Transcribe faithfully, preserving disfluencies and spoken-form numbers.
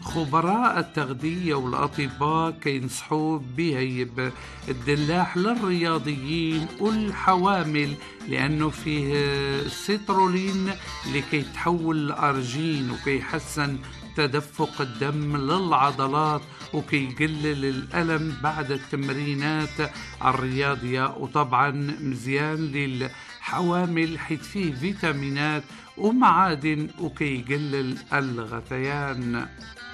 خبراء التغذية والأطباء كينصحوا به الدلاح للرياضيين والحوامل، لأنه فيه سيترولين لكي تحول الأرجين وكي يحسن تدفق الدم للعضلات وكي يقلل الألم بعد التمرينات الرياضية. وطبعا مزيان للحوامل حيث فيه فيتامينات ومعادن وكي يقلل الغثيان.